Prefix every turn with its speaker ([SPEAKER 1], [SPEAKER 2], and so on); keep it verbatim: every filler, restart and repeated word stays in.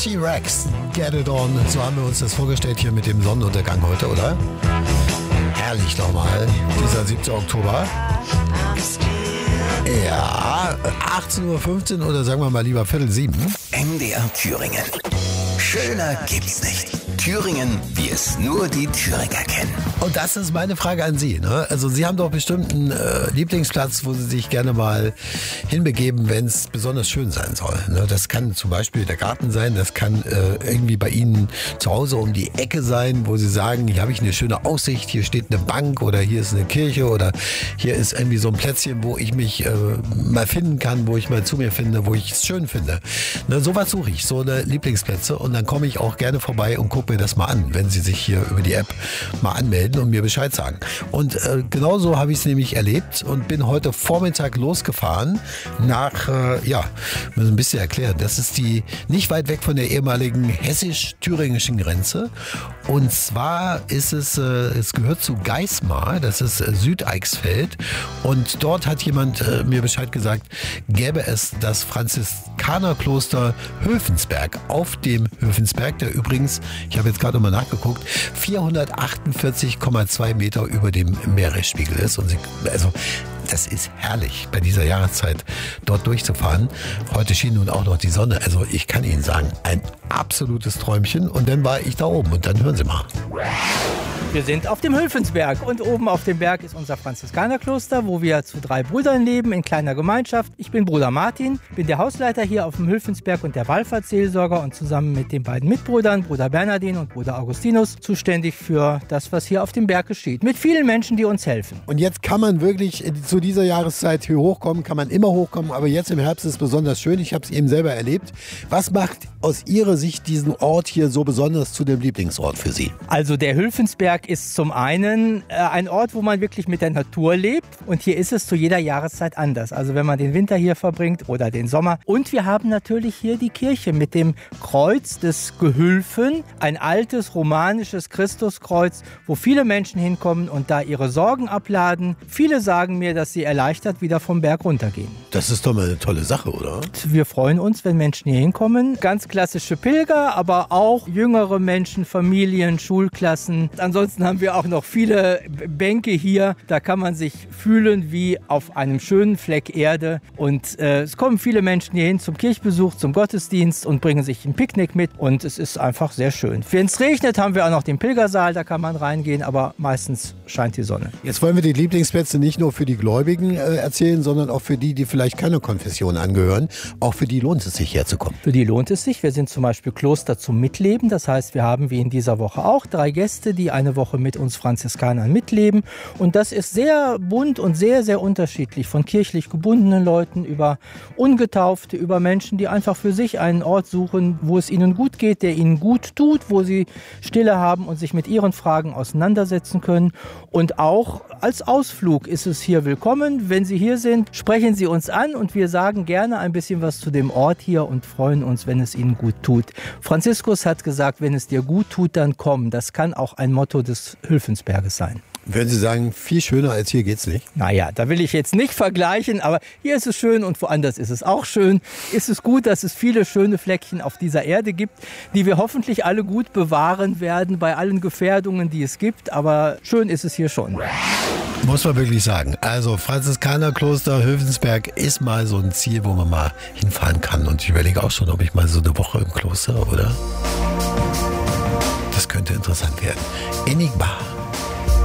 [SPEAKER 1] T-Rex, Get It On. So haben wir uns das vorgestellt hier mit dem Sonnenuntergang heute, oder? Herrlich nochmal, dieser siebten Oktober. Ja, achtzehn Uhr fünfzehn oder sagen wir mal lieber Viertel sieben.
[SPEAKER 2] M D R Thüringen. Schöner gibt's nicht. Thüringen, wie es nur die Thüringer kennen.
[SPEAKER 1] Und das ist meine Frage an Sie. Ne? Also Sie haben doch bestimmt einen äh, Lieblingsplatz, wo Sie sich gerne mal hinbegeben, wenn es besonders schön sein soll. Ne? Das kann zum Beispiel der Garten sein, das kann äh, irgendwie bei Ihnen zu Hause um die Ecke sein, wo Sie sagen, hier habe ich eine schöne Aussicht, hier steht eine Bank oder hier ist eine Kirche oder hier ist irgendwie so ein Plätzchen, wo ich mich äh, mal finden kann, wo ich mal zu mir finde, wo ich es schön finde. Ne? Sowas suche ich, so eine Lieblingsplätze, und dann komme ich auch gerne vorbei und gucke mir das mal an, wenn Sie sich hier über die App mal anmelden und mir Bescheid sagen. Und äh, genauso habe ich es nämlich erlebt und bin heute Vormittag losgefahren nach, äh, ja, muss ein bisschen erklären, das ist die nicht weit weg von der ehemaligen hessisch-thüringischen Grenze, und zwar ist es, äh, es gehört zu Geismar, das ist äh, Südeichsfeld, und dort hat jemand äh, mir Bescheid gesagt, gäbe es das Franziskanerkloster Höfensberg. Auf dem Höfensberg, der übrigens, ich habe jetzt gerade mal nachgeguckt, vierhundertachtundvierzig Komma zwei Meter über dem Meeresspiegel ist. Und sie, also das ist herrlich, bei dieser Jahreszeit dort durchzufahren. Heute schien nun auch noch die Sonne. Also ich kann Ihnen sagen, ein absolutes Träumchen. Und dann war ich da oben, und dann hören Sie mal.
[SPEAKER 3] Wir sind auf dem Höfensberg, und oben auf dem Berg ist unser Franziskanerkloster, wo wir zu drei Brüdern leben in kleiner Gemeinschaft. Ich bin Bruder Martin, bin der Hausleiter hier auf dem Höfensberg und der Wallfahrtsseelsorger, und zusammen mit den beiden Mitbrüdern, Bruder Bernardin und Bruder Augustinus, zuständig für das, was hier auf dem Berg geschieht. Mit vielen Menschen, die uns helfen.
[SPEAKER 1] Und jetzt kann man wirklich zu dieser Jahreszeit hier hochkommen, kann man immer hochkommen, aber jetzt im Herbst ist es besonders schön. Ich habe es eben selber erlebt. Was macht aus Ihrer Sicht diesen Ort hier so besonders zu dem Lieblingsort für Sie?
[SPEAKER 3] Also der Höfensberg ist zum einen äh, ein Ort, wo man wirklich mit der Natur lebt, und hier ist es zu jeder Jahreszeit anders. Also wenn man den Winter hier verbringt oder den Sommer. Und wir haben natürlich hier die Kirche mit dem Kreuz des Gehülfen, ein altes romanisches Christuskreuz, wo viele Menschen hinkommen und da ihre Sorgen abladen. Viele sagen mir, dass sie erleichtert wieder vom Berg runtergehen.
[SPEAKER 1] Das ist doch mal eine tolle Sache, oder?
[SPEAKER 3] Wir freuen uns, wenn Menschen hier hinkommen. Ganz klassische Pilger, aber auch jüngere Menschen, Familien, Schulklassen. Ansonsten haben wir auch noch viele Bänke hier. Da kann man sich fühlen wie auf einem schönen Fleck Erde. Und äh, es kommen viele Menschen hier hin zum Kirchbesuch, zum Gottesdienst und bringen sich ein Picknick mit. Und es ist einfach sehr schön. Wenn es regnet, haben wir auch noch den Pilgersaal. Da kann man reingehen, aber meistens scheint die Sonne.
[SPEAKER 1] Jetzt wollen wir die Lieblingsplätze nicht nur für die Gläubigen äh, erzählen, sondern auch für die, die vielleicht keiner Konfession angehören. Auch für die lohnt es sich, herzukommen.
[SPEAKER 3] Für die lohnt es sich. Wir sind zum Beispiel Kloster zum Mitleben. Das heißt, wir haben wie in dieser Woche auch drei Gäste, die eine Woche mit uns Franziskanern mitleben. Und das ist sehr bunt und sehr, sehr unterschiedlich. Von kirchlich gebundenen Leuten über Ungetaufte, über Menschen, die einfach für sich einen Ort suchen, wo es ihnen gut geht, der ihnen gut tut, wo sie Stille haben und sich mit ihren Fragen auseinandersetzen können. Und auch als Ausflug ist es hier willkommen. Wenn Sie hier sind, sprechen Sie uns an, und wir sagen gerne ein bisschen was zu dem Ort hier und freuen uns, wenn es Ihnen gut tut. Franziskus hat gesagt, wenn es dir gut tut, dann komm. Das kann auch ein Motto des Höfensberges sein.
[SPEAKER 1] Würden Sie sagen, viel schöner als hier geht's nicht?
[SPEAKER 3] Naja, da will ich jetzt nicht vergleichen, aber hier ist es schön und woanders ist es auch schön. Ist es gut, dass es viele schöne Fleckchen auf dieser Erde gibt, die wir hoffentlich alle gut bewahren werden bei allen Gefährdungen, die es gibt. Aber schön ist es hier schon.
[SPEAKER 1] Muss man wirklich sagen. Also Franziskanerkloster Höfensberg ist mal so ein Ziel, wo man mal hinfahren kann. Und ich überlege auch schon, ob ich mal so eine Woche im Kloster, oder? Das könnte interessant werden. Enigma.